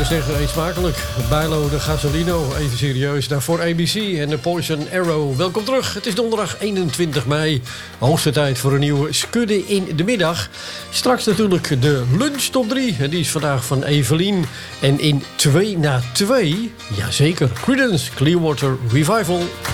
we zeggen, eet smakelijk. Bijlo de Gasolino, even serieus. Daarvoor ABC en de Poison Arrow. Welkom terug, het is donderdag 21 mei. Hoogste tijd voor een nieuwe Skudde in de middag. Straks natuurlijk de lunch top 3. En die is vandaag van Evelien. En in 2 na 2, jazeker, Creedence Clearwater Revival.